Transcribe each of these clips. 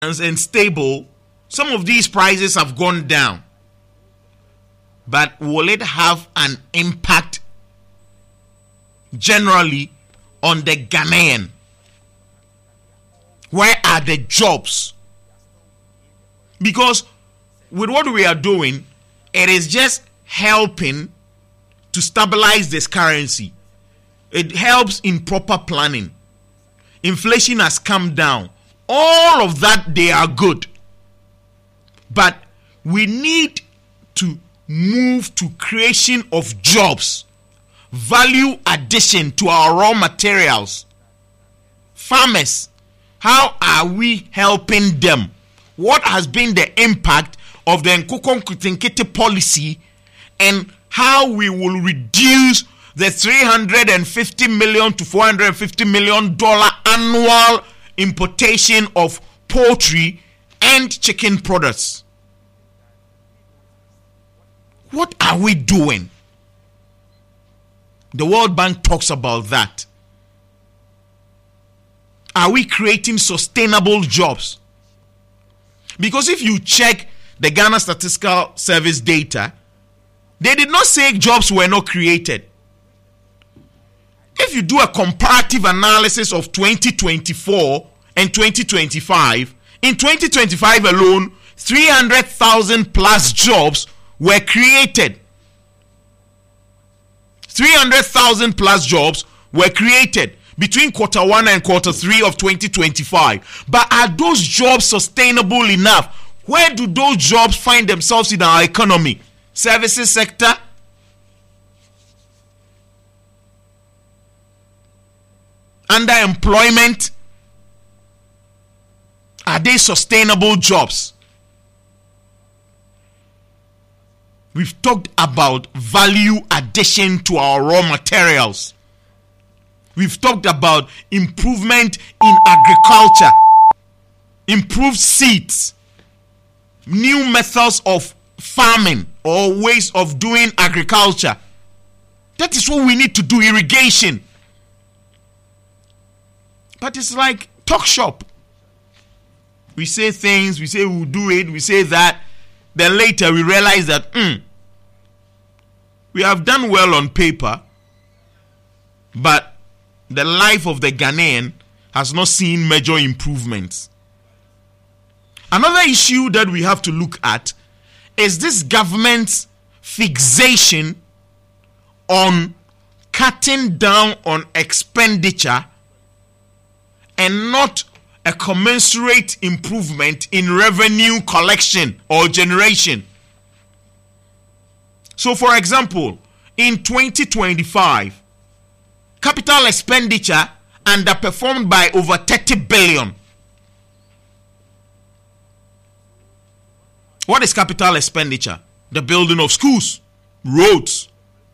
and stable, some of these prices have gone down. But will it have an impact generally on the Ghanaian? Where are the jobs? Because with what we are doing, it is just helping to stabilize this currency. It helps in proper planning. Inflation has come down. All of that, they are good. But we need to move to creation of jobs, value addition to our raw materials. Farmers, how are we helping them? What has been the impact of the Nkukon Kutinkiti policy, and how we will reduce the $350 million to $450 million annual importation of poultry and chicken products? What are we doing? The World Bank talks about that. Are we creating sustainable jobs? Because if you check the Ghana Statistical Service data, they did not say jobs were not created. If you do a comparative analysis of 2024 and 2025, in 2025 alone, 300,000 plus jobs were created. 300,000 plus jobs were created between quarter 1 and quarter 3 of 2025. But are those jobs sustainable enough? Where do those jobs find themselves in our economy? Services sector? Underemployment? Are they sustainable jobs? We've talked about value addition to our raw materials. We've talked about improvement in agriculture, improved seeds, new methods of farming or ways of doing agriculture. That is what we need to do, irrigation. But it's like talk shop. We say things, we say we'll do it, we say that. Then later we realize that we have done well on paper, but the life of the Ghanaian has not seen major improvements. Another issue that we have to look at is this government's fixation on cutting down on expenditure and not a commensurate improvement in revenue collection or generation. So, for example, in 2025, capital expenditure underperformed by over 30 billion. What is capital expenditure? The building of schools, roads,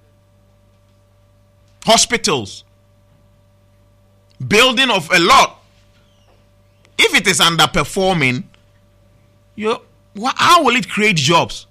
hospitals, building of a lot. If it is underperforming, how will it create jobs?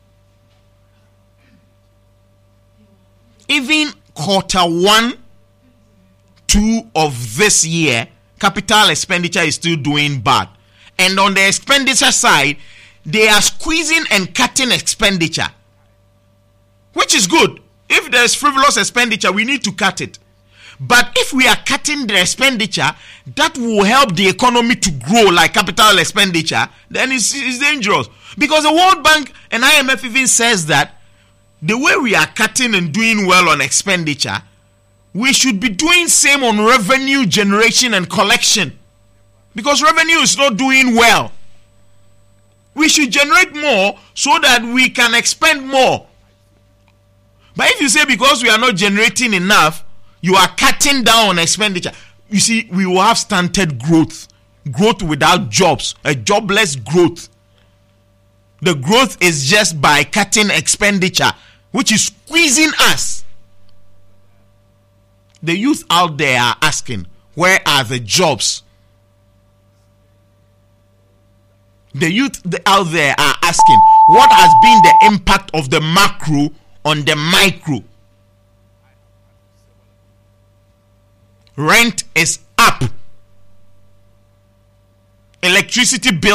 Even quarter 1, 2 of this year, capital expenditure is still doing bad. And on the expenditure side, they are squeezing and cutting expenditure, which is good. If there's frivolous expenditure, we need to cut it. But if we are cutting the expenditure that will help the economy to grow like capital expenditure, then it's dangerous. Because the World Bank and IMF even says that the way we are cutting and doing well on expenditure, we should be doing same on revenue generation and collection. Because revenue is not doing well. We should generate more so that we can expend more. But if you say because we are not generating enough, you are cutting down on expenditure, you see, we will have stunted growth. Growth without jobs. A jobless growth. The growth is just by cutting expenditure, which is squeezing us. The youth out there are asking, where are the jobs? The youth out there are asking, what has been the impact of the macro on the micro? Rent is up. electricity bill